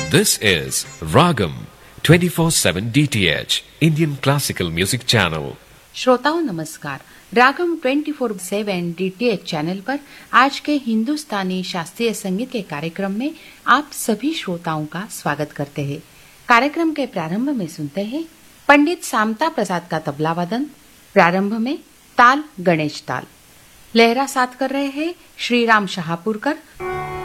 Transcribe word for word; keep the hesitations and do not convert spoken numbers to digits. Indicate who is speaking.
Speaker 1: This is Ragam twenty-four seven D T H Indian Classical Music Channel.
Speaker 2: श्रोताओं नमस्कार। रागम twenty four सेवन D T H channel पर आज के हिंदुस्तानी शास्त्रीय संगीत के कार्यक्रम में आप सभी श्रोताओं का स्वागत करते हैं। कार्यक्रम के प्रारंभ में सुनते हैं पंडित सामता प्रसाद का तबला वादन। प्रारंभ में ताल गणेश ताल। लहरा साथ कर रहे हैं श्रीराम शाहपुरकर।